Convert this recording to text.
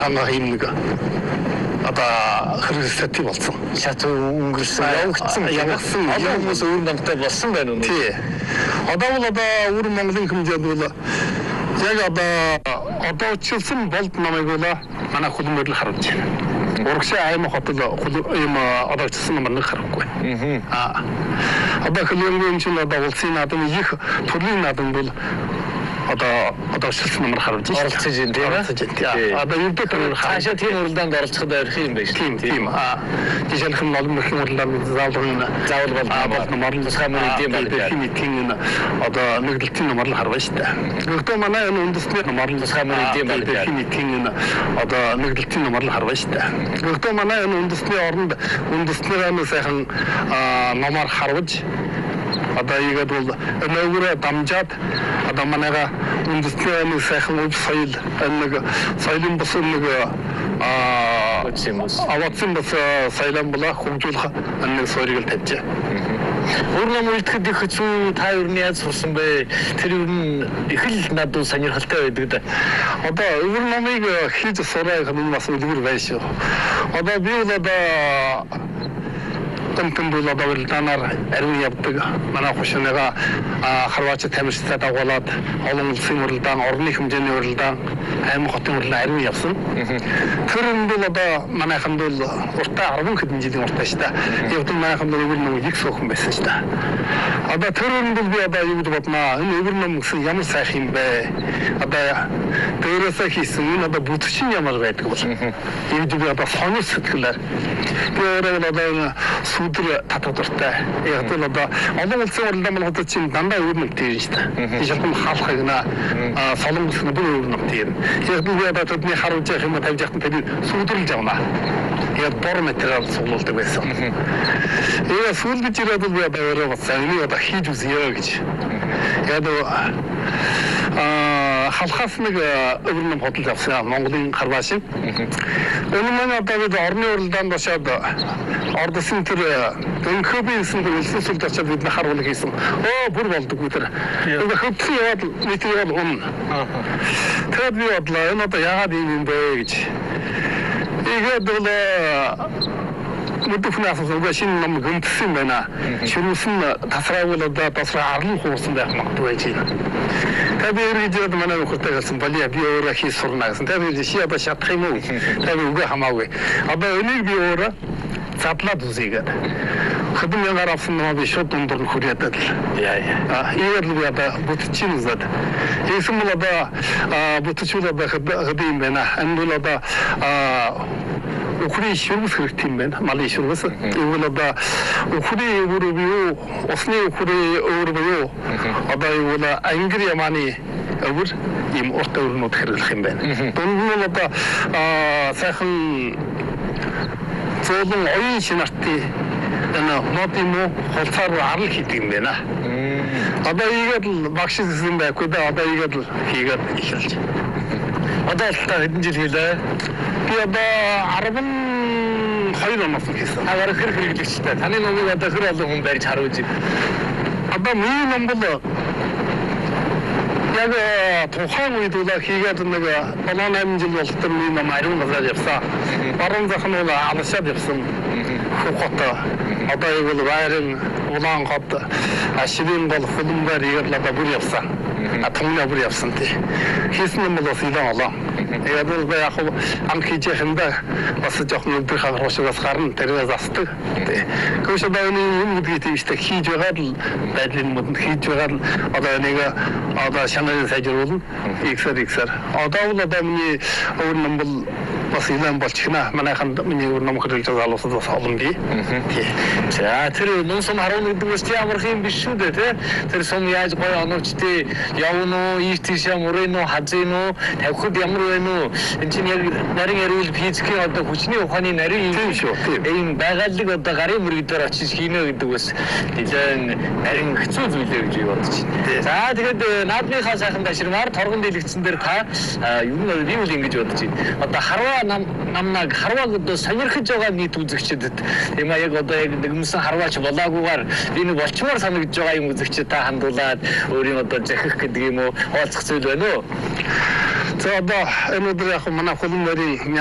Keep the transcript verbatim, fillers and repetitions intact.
ана хиймнэг одоо христиан болсон. Шат өнгөрсөн, явагдсан, явагдсан хүмүүс өөр намтай болсон байна уу? Тий. Одоо бол одоо өөр Монголын хэмжээнд бол яг одоо одоо училсан болд намайг бол манай хөлбөмбөрлө харуулж байна. Урагшаа аймаг хотод ийм одоо училсан номер нэг харахгүй. Аа. Одоо хөлбөмбөлийн чинь одоо улсын наадам их төрлийн наадам бол одоо одоо шилсэн номер харуулж байна. Оролцож байна тийм ээ. Одоо юу гэх юм хаашаа тийм уралдаанд оролцоход ойрох юм байна шүү. Тийм тийм. Аа. Жишээлх нь олон их уралдаанд заавал заавал бол номер тусгай мөрөнд юм байна. Тийм одоо нэгдэлтийн номер л харваа шүү дээ. Гэхдээ манай энэ үндэсний номер тусгай мөрөнд юм байна. Тийм одоо нэгдэлтийн номер л харваа шүү дээ. Гэхдээ манай энэ үндэсний оронд үндэснийгээ сайхан номер харваж одоо ийгээд бол нөгөөрөө дамжаад одоо манайга үндэсний нэг сайхан өв соёл нэг соёлын бус нэг аа аваадсан бас соёлын була хөгжүүлэх нэг суурийг л тавьжээ. Өөрнөө үлдэхэд их хэцүү та юу яаж сурсан бэ? Тэр юу н их л надад сонирхолтой байдаг да. Одоо өвөр номыг хийж сурах нь бас үлгэр байна шүү. Одоо би бол одоо Тэмтэн бол одоо уралдаанаар ариун явдаг. Манай хушныгаа Хорват тамирчтай дагуулад олон улсын уралдаан, орны хэмжээний уралдаан, аймаг хотын уралдаан ариун явсан. Тэр нь бол одоо манайхан бол уртаа арван хэдэн жилийн уртаа шүү дээ. Яг нь манайхан бол өвөр ном их суухан байсан шүү дээ. Одоо тэр нь бол би одоо юу гэж бодноо. Энэ өвөр ном гэсэн ямар сайхан юм бэ? Одоо дээрээсээ хийсэн энэ одоо бүтчин ямар байдаг бол. Ийм би одоо сонир сэтгэлээр. Би өөрөө одоо сүдэр татвартай. Яг л одоо олон улсын уралдаан болгоод чинь дандаа өвөр ном тийм шүү дээ. Жишээлбэл хаалхаг на солонгос нь бүр өвөр ном тийм. Яг би одоо төдний харуулж явах юм тавьж явах нь тэр сүдэрлж явна. Яг бор материал цуглуулдаг байсан. Яа сүл гэж ирээд би одоо өөрөө бас энэ одоо хийж үзье гэж. Яг аа халахаас нэг өвөр ном хөдөлж авсан Монголын Хорвашин. Энэ манай одоо бид орны уралдаанд очоод ордосын тэр өнхөбийнсэн төлөвлөсөн сүлд очоод бид харуулга хийсэн. Оо бүр болдгоо тэр. Энэ хөдөлсөн яваад нийт яваад өмнө. Тэгээд би бодлоо энэ одоо яагаад ийм юм бэ гэж. Тэгээд бол Мөдөфнээс угаа шинэ ном гүнтсэн байна. Ширүүсэн тасраагуул одоо тасраа арлан хуурсан байх магадгүй байж байна. Тэгээд ирээд манай нөхөртэй хэлсэн боли би өөрөө хийж сурна гэсэн. Тэгээд чи одоо шатах юм уу? Тэгээд үгүй хамаагүй. Одоо энийг би өөрөө задлаад үзье. Хэдэн мянгаар авсан нөө би шууд дундор нь хүрээд л. Яа яа. Ийгэл би одоо бүтчин үзээд. Ийсэн бол одоо бүтчүүл одоо хэдэн юм байна. Энэ бол одоо Ухрын шүргс хэрэгтэй юм байна. Малын шүргс. Тэгвэл одоо ухрын өвөр бие, усны ухрын өвөр бие. Одоо юу вэ? Англи яманы өвөр ийм урт өвөрнүүд хэрэглэх юм байна. Дунд нь одоо сайхан зөөлөн оюун шинартын энэ модимо холцоор арал хийдэг юм байна. Одоо ийгээд л багш гэсэн байхгүй да. Одоо ийгээд л хийгээд эхэлж. Одоо л та хэдэн жил хийлээ? Би одоо арван хоёр оноос хийсэн. Та бараг хэр хэрэглэгчтэй. Таны номыг одоо хэр олон хүн барьж харуулж байна. Одоо миний ном бол яг тухайн үед бол хийгээд нэг долоо найман жил болтол миний ном ариун газар явсан. Баруун зах нь бол алшаад явсан. Хөхөт одоо юу бол байрын улаан хот аширын бол хөлбөмбөр ирлээ бүр явсан. Атомны бүр явсан тий. Хийсэн юм бол сэлэн олоо. Яг бол яг анх хийж хэмдэ бас жоохон өдөр хагаруулшгаас гарна тэрээс асдаг. Гэхдээ бааны юм гэдэг тийм ихтэй хийж байгаа л байдлын мод хийж байгаа л одоо нэг одоо шанарын сайжруулна. Ихсэр ихсэр. Одоо бол одоо миний өөр ном бол бас илэн болчихно. Манайхан миний өөр ном хөрлөж байгаа алуусад бас олон бий. За тэр нун сум харуун гэдэг нь ямар юм биш шүү дээ тий. Тэр сум яаж гоё оновчтой явна уу, ийтишээ мөрөн үү, хазын уу, тавхад ямар вэ нүү? Энд чинь яг нарийн ариул физикийн одоо хүчний ухааны нарийн юм шүү. Тийм байгалыг одоо гарын мөрөгдөр очиж хийнэ гэдэг бас нэлээд нарийн хэцүү зүйл гэж би бодож байна. За тэгээд наадмынхаа сайхан баширмаар торгон дэлгэцэн дээр та юу нь би үл ингэж бодож байна. Одоо харваа нам намнаг харвааг одоо сонирхож байгаа нийт үзэгчдэд тийм аа яг одоо яг нэгмсэн харваач болоогүйгээр би нэг болчмоор санагдж байгаа юм үзэгчдэд та хандуулаад өөрийн одоо захих гэдэг юм уу хаалцах зүйл байна уу? За одоо энэ өдөр яг манай хөлн морийн